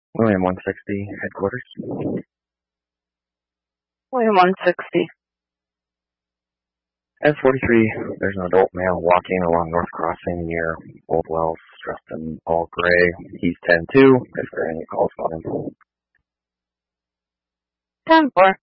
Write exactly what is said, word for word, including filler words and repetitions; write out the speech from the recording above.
William one sixty, headquarters. William one sixty. S forty-three, there's an adult male walking along North Crossing near Old Wells, dressed in all gray. He's ten two, if there are any calls on him. ten four.